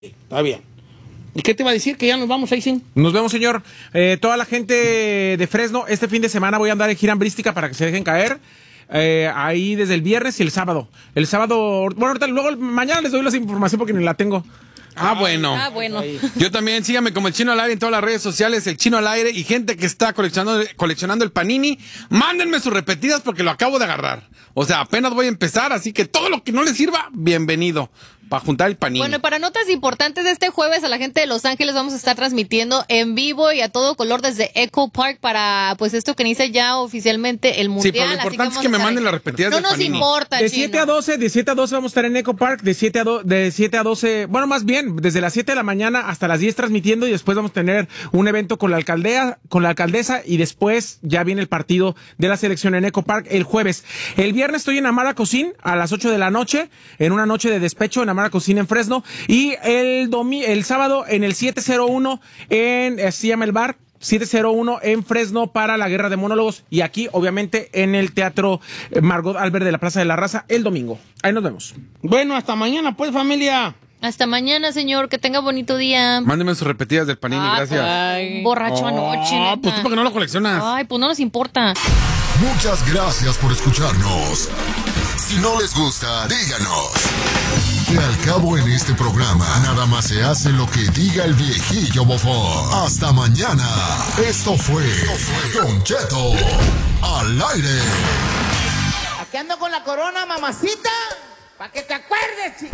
Está bien. ¿Y qué te iba a decir? Que ya nos vamos ahí, sí. Nos vemos, señor. Toda la gente de Fresno, este fin de semana voy a andar en gira hambrística para que se dejen caer. Ahí desde el viernes y el sábado. El sábado, bueno, ahorita, luego mañana les doy la información porque ni la tengo. Bueno. Yo también, síganme como el Chino al Aire en todas las redes sociales, el Chino al Aire, y gente que está coleccionando el Panini, mándenme sus repetidas porque lo acabo de agarrar. O sea, apenas voy a empezar, así que todo lo que no les sirva, bienvenido. Para juntar el Panini. Bueno, y para notas importantes de este jueves, a la gente de Los Ángeles vamos a estar transmitiendo en vivo y a todo color desde Echo Park para, pues, esto que inicia ya oficialmente el Mundial. Sí, pero lo importante es que me manden las repetidas del Panini. No nos importa, de 7 a 12 vamos a estar en Echo Park, de 7 a 12, bueno, más bien, desde las 7 de la mañana hasta las 10 transmitiendo, y después vamos a tener un evento con la alcaldesa, y después ya viene el partido de la selección en Echo Park el jueves. El viernes estoy en Amara Cocina a las 8 de la noche, en una noche de despecho en Amara Cocina en Fresno, y el sábado en el 701 se llama el bar 701 en Fresno para la Guerra de Monólogos, y aquí obviamente en el Teatro Margot Albert de la Plaza de la Raza el domingo. Ahí nos vemos. Bueno, hasta mañana pues, familia. Hasta mañana, señor, que tenga bonito día. Mándenme sus repetidas del Panini, gracias. Ay, borracho anoche. Ah, pues tú, ¿por qué no lo coleccionas? Ay, pues no nos importa. Muchas gracias por escucharnos. Si no les gusta, díganos. Que al cabo en este programa, nada más se hace lo que diga el viejillo bofón. Hasta mañana. Esto fue Don Cheto al aire. Aquí ando con la corona, mamacita, para que te acuerdes, chico.